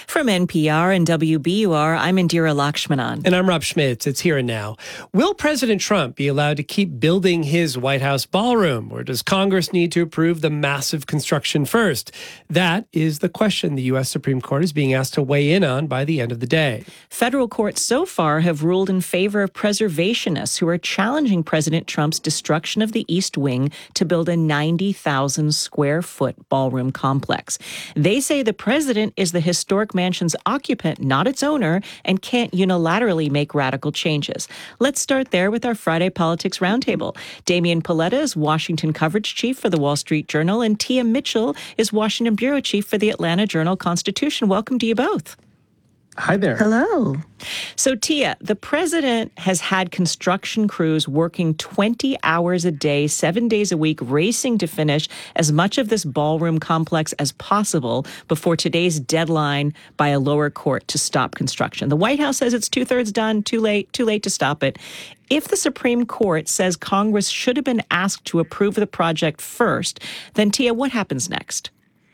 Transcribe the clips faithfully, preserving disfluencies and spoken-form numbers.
From N P R and W B U R, I'm Indira Lakshmanan. And I'm Rob Schmitz. It's Here and Now. Will President Trump be allowed to keep building his White House ballroom, or does Congress need to approve the massive construction first? That is the question the U S Supreme Court is being asked to weigh in on by the end of the day. Federal courts so far have ruled in favor of preservationists who are challenging President Trump's destruction of the East Wing to build a ninety thousand square foot ballroom complex. They say the president is the historic mansion's occupant, not its owner, and can't unilaterally make radical changes. Let's start there with our Friday Politics Roundtable. Damian Paletta is Washington coverage chief for the Wall Street Journal, and Tia Mitchell is Washington bureau chief for the Atlanta Journal-Constitution. Welcome to you both. Hi there. Hello. So, Tia, the president has had construction crews working twenty hours a day, seven days a week, racing to finish as much of this ballroom complex as possible before today's deadline by a lower court to stop construction. The White House says it's two-thirds done, too late, too late to stop it. If the Supreme Court says Congress should have been asked to approve the project first, then, Tia, what happens next?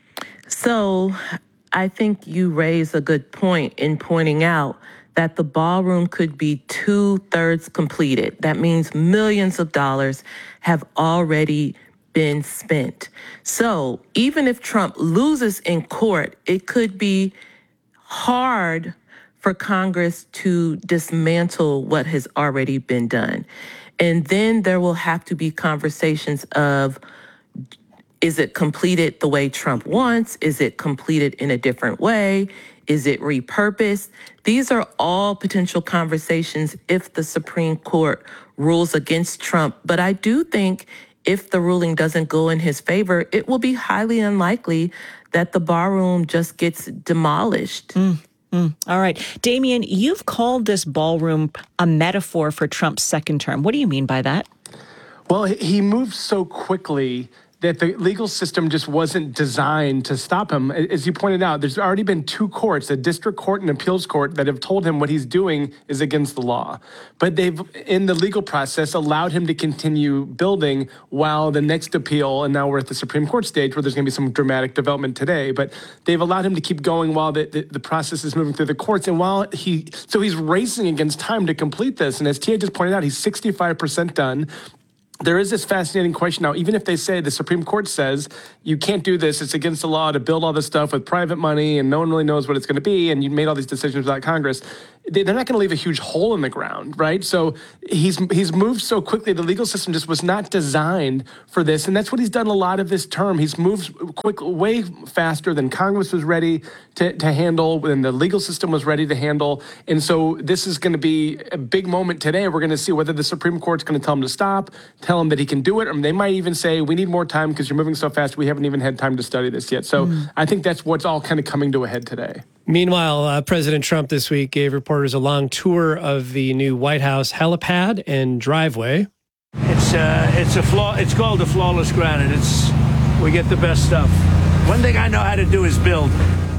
So I think you raise a good point in pointing out that the ballroom could be two-thirds completed. That means millions of dollars have already been spent. So even if Trump loses in court, it could be hard for Congress to dismantle what has already been done. And then there will have to be conversations of, is it completed the way Trump wants? Is it completed in a different way? Is it repurposed? These are all potential conversations if the Supreme Court rules against Trump. But I do think if the ruling doesn't go in his favor, it will be highly unlikely that the ballroom just gets demolished. Mm. Mm, all right. Damian, you've called this ballroom a metaphor for Trump's second term. What do you mean by that? Well, he moved so quickly that the legal system just wasn't designed to stop him. As you pointed out, there's already been two courts, a district court and appeals court, that have told him what he's doing is against the law. But they've, in the legal process, allowed him to continue building while the next appeal, and now we're at the Supreme Court stage where there's going to be some dramatic development today, but they've allowed him to keep going while the, the, the process is moving through the courts. And while he, so he's racing against time to complete this. And as Tia just pointed out, he's sixty-five percent done. There is this fascinating question now, even if they say the Supreme Court says you can't do this, it's against the law to build all this stuff with private money and no one really knows what it's going to be, and you made all these decisions without Congress, they're not going to leave a huge hole in the ground, right? So he's he's moved so quickly. The legal system just was not designed for this, and that's what he's done a lot of this term. He's moved quick, way faster than Congress was ready to, to handle, than the legal system was ready to handle, and so this is going to be a big moment today. We're going to see whether the Supreme Court's going to tell him to stop, tell him that he can do it, or they might even say, we need more time because you're moving so fast, we haven't even had time to study this yet. So mm. I think that's what's all kind of coming to a head today. Meanwhile, uh, President Trump this week gave reporters a long tour of the new White House helipad and driveway. It's uh, it's a flaw. It's called a flawless granite. It's we get the best stuff. One thing I know how to do is build.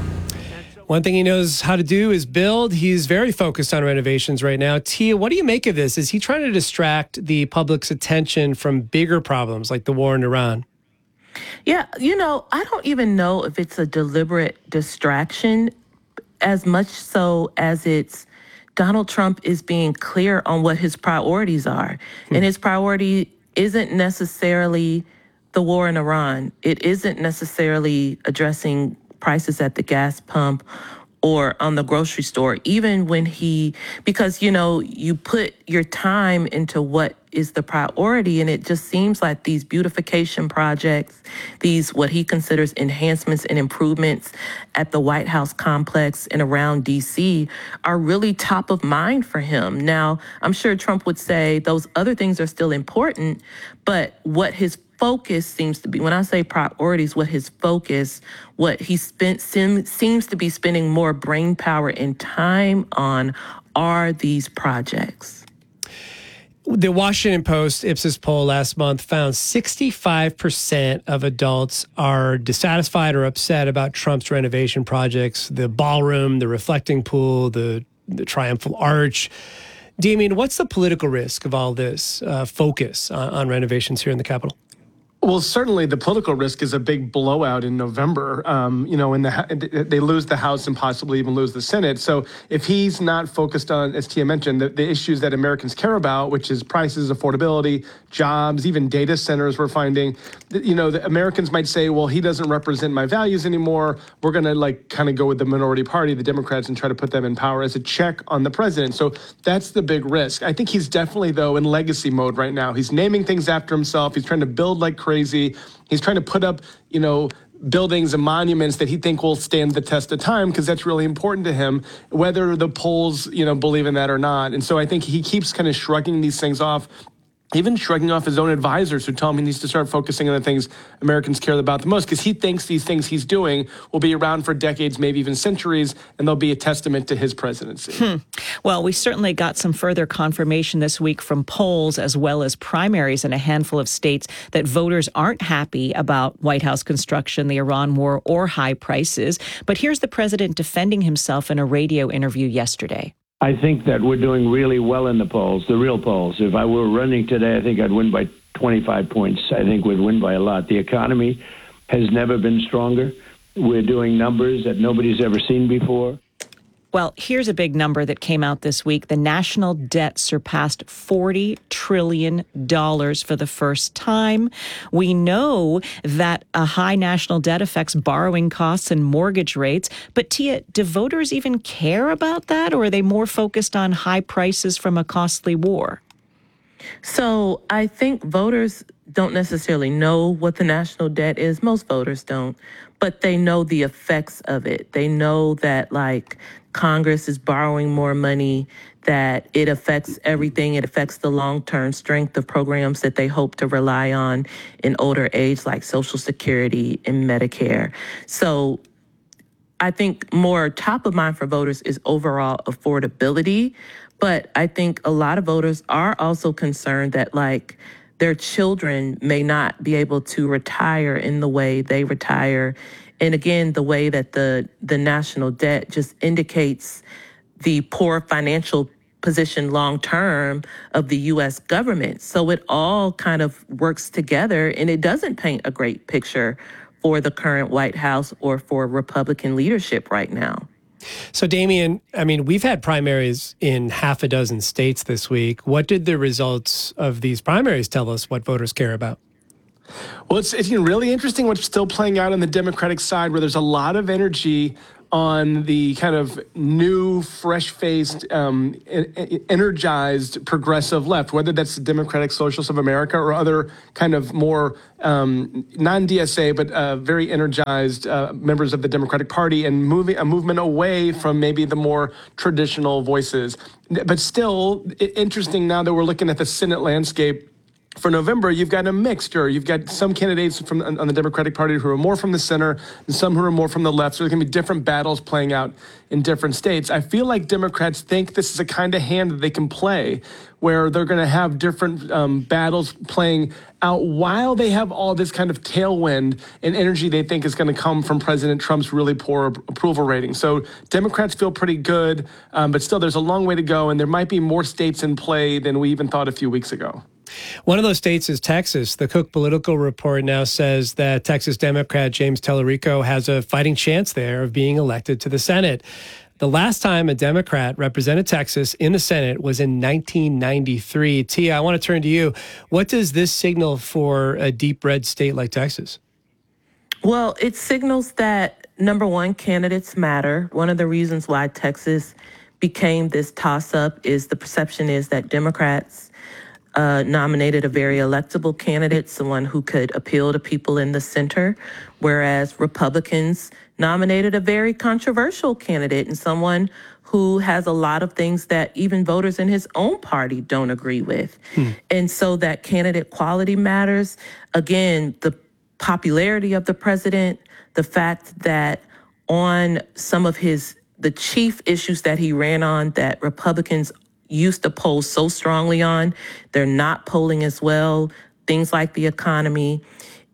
One thing he knows how to do is build. He's very focused on renovations right now. Tia, what do you make of this? Is he trying to distract the public's attention from bigger problems like the war in Iran? Yeah, you know, I don't even know if it's a deliberate distraction as much so as it's Donald Trump is being clear on what his priorities are. Hmm. And his priority isn't necessarily the war in Iran. It isn't necessarily addressing prices at the gas pump or on the grocery store, even when he, because, you know, you put your time into what is the priority, and it just seems like these beautification projects, these what he considers enhancements and improvements at the White House complex and around D C are really top of mind for him. Now, I'm sure Trump would say those other things are still important, but what his focus seems to be, when I say priorities, what his focus, what he spent sim, seems to be spending more brain power and time on are these projects. The Washington Post Ipsos poll last month found sixty-five percent of adults are dissatisfied or upset about Trump's renovation projects, the ballroom, the reflecting pool, the, the triumphal arch. Damian, what's the political risk of all this uh, focus on, on renovations here in the Capitol? Well, certainly the political risk is a big blowout in November. Um, you know, in the they lose the House and possibly even lose the Senate. So if he's not focused on, as Tia mentioned, the, the issues that Americans care about, which is prices, affordability, jobs, even data centers, we're finding, you know, the Americans might say, well, he doesn't represent my values anymore. We're going to like kind of go with the minority party, the Democrats, and try to put them in power as a check on the president. So that's the big risk. I think he's definitely, though, in legacy mode right now. He's naming things after himself. He's trying to build like crazy. He's trying to put up, you know, buildings and monuments that he think will stand the test of time because that's really important to him, whether the polls, you know, believe in that or not. And so I think he keeps kind of shrugging these things off, even shrugging off his own advisors who tell him he needs to start focusing on the things Americans care about the most because he thinks these things he's doing will be around for decades, maybe even centuries, and they'll be a testament to his presidency. Hmm. Well, we certainly got some further confirmation this week from polls as well as primaries in a handful of states that voters aren't happy about White House construction, the Iran war, or high prices. But here's the president defending himself in a radio interview yesterday. I think that we're doing really well in the polls, the real polls. If I were running today, I think I'd win by twenty-five points. I think we'd win by a lot. The economy has never been stronger. We're doing numbers that nobody's ever seen before. Well, here's a big number that came out this week. The national debt surpassed forty trillion dollars for the first time. We know that a high national debt affects borrowing costs and mortgage rates. But Tia, do voters even care about that, or are they more focused on high prices from a costly war? So I think voters don't necessarily know what the national debt is. Most voters don't, but they know the effects of it. They know that, like, Congress is borrowing more money, that it affects everything. It affects the long-term strength of programs that they hope to rely on in older age, like Social Security and Medicare. So I think more top of mind for voters is overall affordability. But I think a lot of voters are also concerned that, like, their children may not be able to retire in the way they retire. And again, the way that the, the national debt just indicates the poor financial position long-term of the U S government. So it all kind of works together, and it doesn't paint a great picture for the current White House or for Republican leadership right now. So, Damian, I mean, we've had primaries in half a dozen states this week. What did the results of these primaries tell us what voters care about? Well, it's, it's really interesting what's still playing out on the Democratic side, where there's a lot of energy on the kind of new, fresh-faced, um, energized progressive left, whether that's the Democratic Socialists of America or other kind of more um, non-D S A, but uh, very energized uh, members of the Democratic Party, and moving a movement away from maybe the more traditional voices. But still, interesting now that we're looking at the Senate landscape. For November, you've got a mixture. You've got some candidates from on the Democratic Party who are more from the center and some who are more from the left. So there's going to be different battles playing out in different states. I feel like Democrats think this is a kind of hand that they can play, where they're going to have different um, battles playing out while they have all this kind of tailwind and energy they think is going to come from President Trump's really poor approval rating. So Democrats feel pretty good, um, but still there's a long way to go, and there might be more states in play than we even thought a few weeks ago. One of those states is Texas. The Cook Political Report now says that Texas Democrat James Tellerico has a fighting chance there of being elected to the Senate. The last time a Democrat represented Texas in the Senate was in nineteen ninety-three. Tia, I want to turn to you. What does this signal for a deep red state like Texas? Well, it signals that, number one, candidates matter. One of the reasons why Texas became this toss-up is the perception is that Democrats Uh, nominated a very electable candidate, someone who could appeal to people in the center, whereas Republicans nominated a very controversial candidate and someone who has a lot of things that even voters in his own party don't agree with. Hmm. And so that candidate quality matters. Again, the popularity of the president, the fact that on some of his, the chief issues that he ran on that Republicans used to poll so strongly on, they're not polling as well, things like the economy.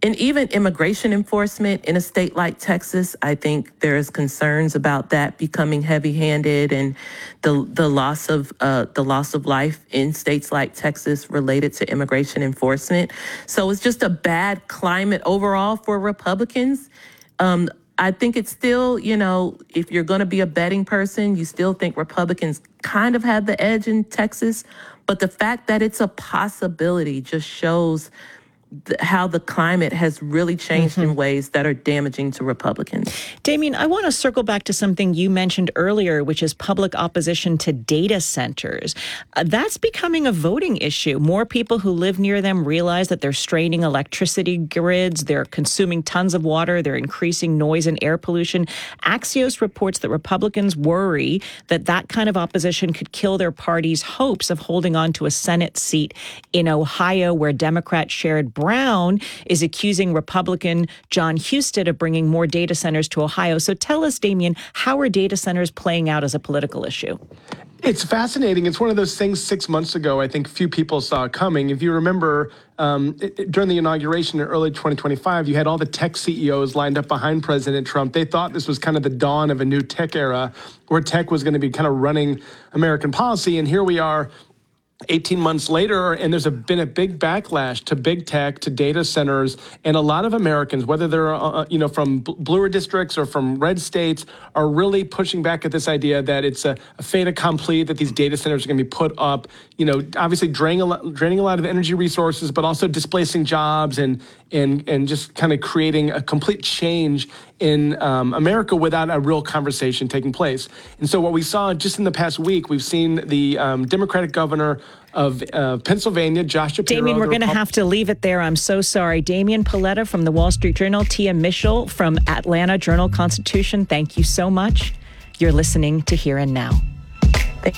And even immigration enforcement in a state like Texas, I think there's concerns about that becoming heavy-handed and the the loss of uh, the loss of life in states like Texas related to immigration enforcement. So it's just a bad climate overall for Republicans. Um, I think it's still, you know, if you're going to be a betting person, you still think Republicans kind of have the edge in Texas. But the fact that it's a possibility just shows th- how the climate has really changed mm-hmm. in ways that are damaging to Republicans. Damien, I want to circle back to something you mentioned earlier, which is public opposition to data centers. Uh, that's becoming a voting issue. More people who live near them realize that they're straining electricity grids, they're consuming tons of water, they're increasing noise and air pollution. Axios reports that Republicans worry that that kind of opposition could kill their party's hopes of holding on to a Senate seat in Ohio, where Democrat Sherrod Brown is accusing Republican John Husted of bringing more data centers to Ohio. So tell us, Damien, how are data centers playing out as a political issue? It's fascinating. It's one of those things six months ago I think few people saw coming. If you remember, um, it, during the inauguration in early twenty twenty-five, you had all the tech C E Os lined up behind President Trump. They thought this was kind of the dawn of a new tech era where tech was going to be kind of running American policy. And here we are eighteen months later, and there's a, been a big backlash to big tech, to data centers, and a lot of Americans, whether they're uh, you know from bl- bluer districts or from red states, are really pushing back at this idea that it's a, a fait accompli, that these data centers are going to be put up, you know, obviously draining a lot, draining a lot of energy resources, but also displacing jobs and and and just kind of creating a complete change in um, America without a real conversation taking place. And so what we saw just in the past week, we've seen the um, Democratic governor of uh, Pennsylvania, Josh Shapiro. Damien, we're going to Repub- have to leave it there. I'm so sorry. Damien Paletta from the Wall Street Journal, Tia Mitchell from Atlanta Journal-Constitution, thank you so much. You're listening to Here and Now.